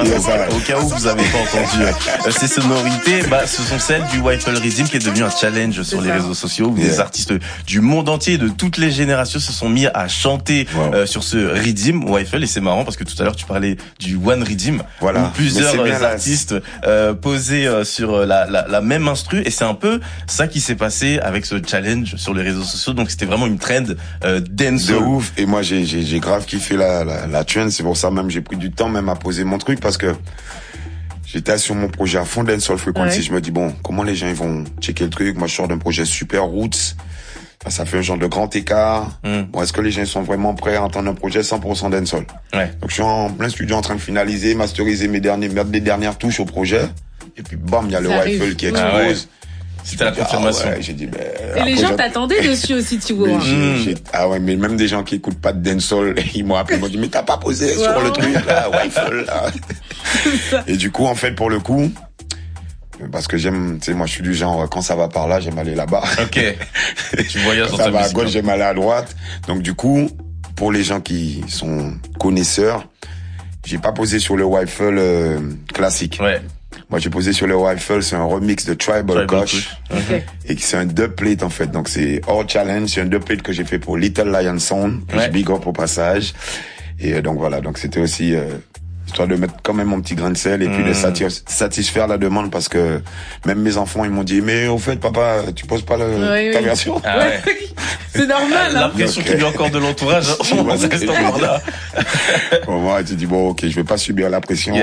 Au cas où vous avez pas entendu ces sonorités, ce sont celles du Wi-Fi Rhythm qui est devenu un challenge sur les réseaux sociaux où des artistes du monde entier, de toutes les générations se sont mis à chanter sur ce Rhythm Wi-Fi. Et c'est marrant parce que tout à l'heure tu parlais du One Rhythm où plusieurs artistes posaient sur la même instru, et c'est un peu ça qui s'est passé avec ce challenge sur les réseaux sociaux. Donc c'était vraiment une trend dancehall. De ouf. Et moi j'ai grave kiffé la trend. C'est pour ça même j'ai pris du temps même à poser mon truc, parce que j'étais sur mon projet à fond Dancehall Frequency. Je me dis bon, comment les gens ils vont checker le truc? Moi je sors d'un projet super roots. Ça fait un genre de grand écart. Bon, est-ce que les gens sont vraiment prêts à entendre un projet 100% dancehall? Donc je suis en plein studio en train de finaliser, masteriser mes dernières touches au projet. Et puis bam, il y a le Wi-Fi qui explose. C'était la confirmation. J'ai dit, et les gens t'attendaient dessus aussi, tu vois. Mais même des gens qui écoutent pas de dancehall, ils m'ont appelé, ils m'ont dit, mais t'as pas posé sur le truc, là, Wi-Fi, là. Et du coup, en fait, pour le coup, parce que j'aime, tu sais, moi, je suis du genre, quand ça va par là, j'aime aller là-bas. Ok. Tu voyages quand ça va à gauche, j'aime aller à droite. Donc, du coup, pour les gens qui sont connaisseurs, j'ai pas posé sur le Wi-Fi classique. Moi, j'ai posé sur le Wi-Fi, c'est un remix de Tribal Kush. Et c'est un dubplate, en fait. Donc, c'est All Challenge, c'est un dubplate que j'ai fait pour Little Lion Sound, que je big up au passage. Et donc, voilà. Donc, c'était aussi, histoire de mettre quand même mon petit grain de sel et puis de satisfaire la demande, parce que même mes enfants, ils m'ont dit, mais au fait, papa, tu poses pas ta version? C'est normal, la pression qu'il y a encore de l'entourage, ça reste encore là. Bon, moi, tu dis, bon, ok, je vais pas subir la pression.